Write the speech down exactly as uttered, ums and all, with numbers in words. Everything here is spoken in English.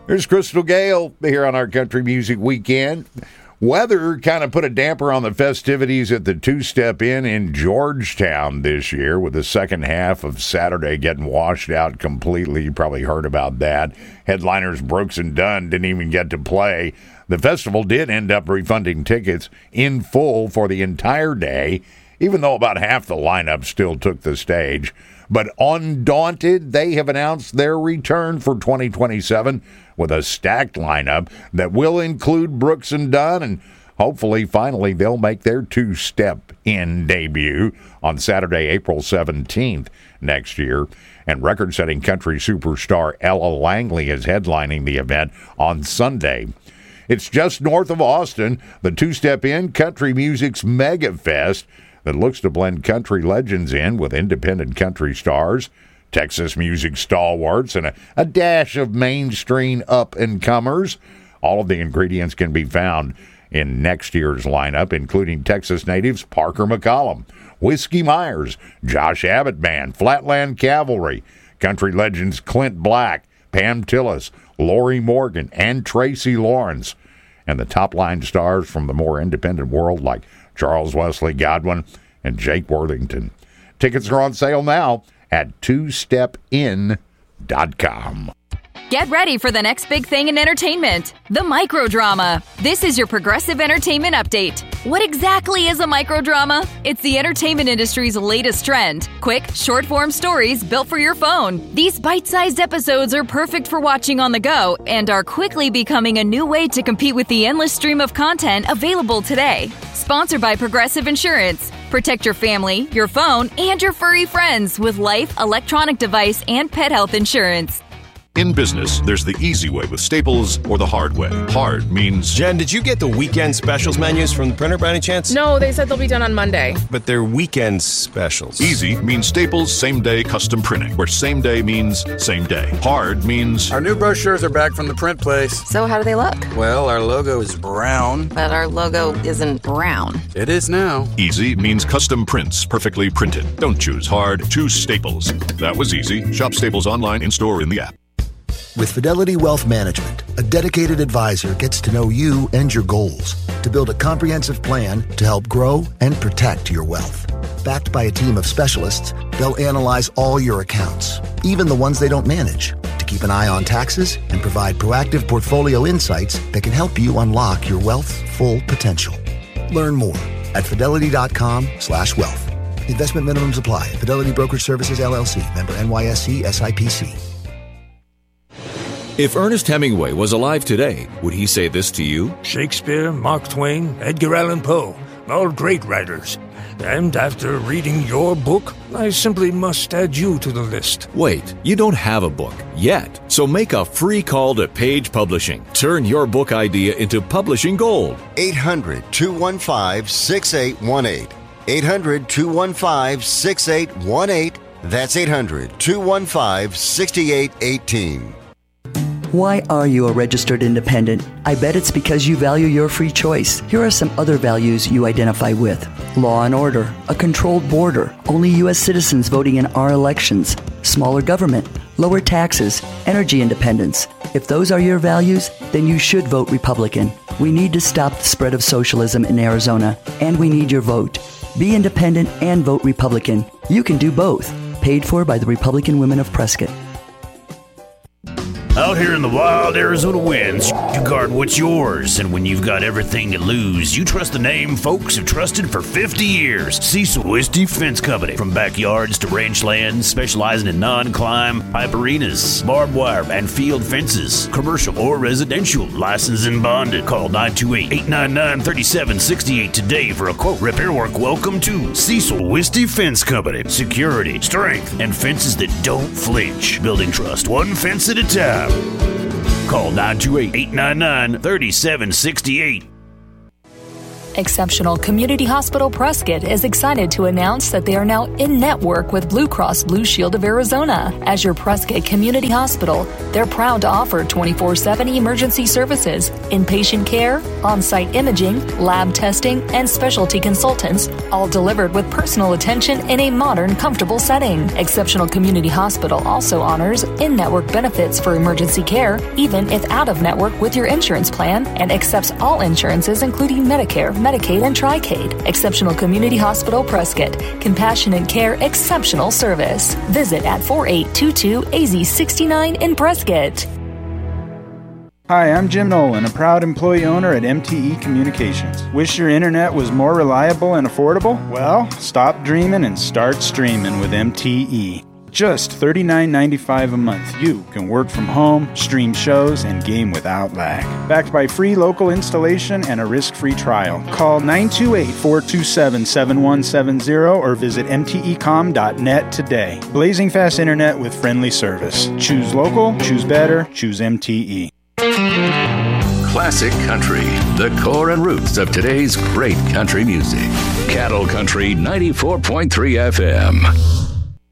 There's Crystal Gale here on our Country Music Weekend. Weather kind of put a damper on the festivities at the Two-Step Inn in Georgetown this year, with the second half of Saturday getting washed out completely. You probably heard about that. Headliners Brooks and Dunn didn't even get to play. The festival did end up refunding tickets in full for the entire day, even though about half the lineup still took the stage. But undaunted, they have announced their return for twenty twenty-seven with a stacked lineup that will include Brooks and Dunn, and hopefully, finally, they'll make their Two-Step Inn debut on Saturday, April seventeenth next year. And record-setting country superstar Ella Langley is headlining the event on Sunday. It's just north of Austin, the Two-Step Inn Country Music's Mega Fest that looks to blend country legends in with independent country stars, Texas music stalwarts, and a, a dash of mainstream up-and-comers. All of the ingredients can be found in next year's lineup, including Texas natives Parker McCollum, Whiskey Myers, Josh Abbott Band, Flatland Cavalry, country legends Clint Black, Pam Tillis, Lori Morgan, and Tracy Lawrence, and the top-line stars from the more independent world like Charles Wesley Godwin and Jake Worthington. Tickets are on sale now at two step inn dot com. Get ready for the next big thing in entertainment, the microdrama. This is your Progressive Entertainment Update. What exactly is a microdrama? It's the entertainment industry's latest trend. Quick, short-form stories built for your phone. These bite-sized episodes are perfect for watching on the go and are quickly becoming a new way to compete with the endless stream of content available today. Sponsored by Progressive Insurance. Protect your family, your phone, and your furry friends with life, electronic device, and pet health insurance. In business, there's the easy way with Staples or the hard way. Hard means... Jen, did you get the weekend specials menus from the printer by any chance? No, they said they'll be done on Monday. But they're weekend specials. Easy means Staples same-day custom printing, where same day means same day. Hard means... Our new brochures are back from the print place. So how do they look? Well, our logo is brown. But our logo isn't brown. It is now. Easy means custom prints, perfectly printed. Don't choose hard, choose Staples. That was easy. Shop Staples online, in-store, in the app. With Fidelity Wealth Management, a dedicated advisor gets to know you and your goals to build a comprehensive plan to help grow and protect your wealth. Backed by a team of specialists, they'll analyze all your accounts, even the ones they don't manage, to keep an eye on taxes and provide proactive portfolio insights that can help you unlock your wealth's full potential. Learn more at fidelity.com slash wealth. Investment minimums apply. Fidelity Brokerage Services, L L C. Member N Y S E S I P C. If Ernest Hemingway was alive today, would he say this to you? Shakespeare, Mark Twain, Edgar Allan Poe, all great writers. And after reading your book, I simply must add you to the list. Wait, you don't have a book yet. So make a free call to Page Publishing. Turn your book idea into publishing gold. eight hundred, two one five, six eight one eight. eight hundred, two one five, six eight one eight. That's eight hundred, two one five, six eight one eight. Why are you a registered independent? I bet it's because you value your free choice. Here are some other values you identify with. Law and order, a controlled border, only U S citizens voting in our elections, smaller government, lower taxes, energy independence. If those are your values, then you should vote Republican. We need to stop the spread of socialism in Arizona, and we need your vote. Be independent and vote Republican. You can do both. Paid for by the Republican Women of Prescott. Out here in the wild Arizona winds, you guard what's yours, and when you've got everything to lose, you trust the name folks have trusted for fifty years. Cecil Whiskey Fence Company. From backyards to ranch lands, specializing in non-climb pipe arenas, barbed wire, and field fences, commercial or residential, licensed and bonded. Call nine two eight, eight nine nine, three seven six eight today for a quote. Repair work. Welcome to Cecil Whiskey Fence Company. Security, strength, and fences that don't flinch. Building trust, one fence at a time. Call nine two eight, eight nine nine, three seven six eight. Exceptional Community Hospital Prescott is excited to announce that they are now in network with Blue Cross Blue Shield of Arizona. As your Prescott Community Hospital, they're proud to offer twenty-four seven emergency services, inpatient care, on-site imaging, lab testing, and specialty consultants, all delivered with personal attention in a modern, comfortable setting. Exceptional Community Hospital also honors in-network benefits for emergency care, even if out-of-network with your insurance plan, and accepts all insurances including Medicare, Medicaid, and Tri-Cade. Exceptional Community Hospital Prescott. Compassionate care, exceptional service. Visit at forty-eight twenty-two A Z sixty-nine in Prescott. Hi, I'm Jim Nolan, a proud employee owner at M T E Communications. Wish your internet was more reliable and affordable? Well, stop dreaming and start streaming with M T E. Just thirty-nine ninety-five a month, you can work from home, stream shows, and game without lag. Backed by free local installation and a risk-free trial. Call nine two eight, four two seven, seven one seven zero or visit m t e com dot net today. Blazing fast internet with friendly service. Choose local, choose better, choose M T E. Classic country, the core and roots of today's great country music. Cattle Country ninety-four point three F M.